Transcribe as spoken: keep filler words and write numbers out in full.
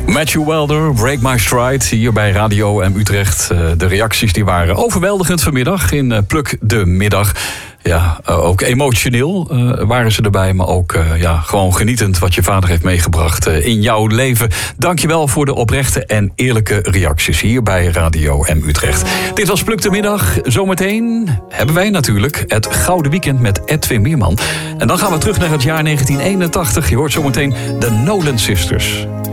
Matthew Wilder, Break My Stride, hier bij Radio M Utrecht. De reacties die waren overweldigend vanmiddag in Pluk de Middag. Ja, ook emotioneel uh, waren ze erbij, maar ook uh, ja, gewoon genietend wat je vader heeft meegebracht uh, in jouw leven. Dankjewel voor de oprechte en eerlijke reacties hier bij Radio M Utrecht. Dit was Pluk de Middag. Zometeen hebben wij natuurlijk het Gouden Weekend met Edwin Meerman. En dan gaan we terug naar het jaar negentien eenentachtig. Je hoort zometeen de Nolan Sisters.